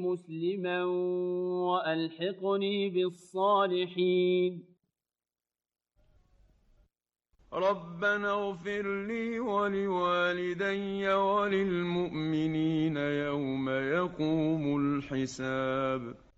مسلما وألحقني بالصالحين. ربنا اغفر لي ولوالدي وللمؤمنين يوم يقوم الحساب.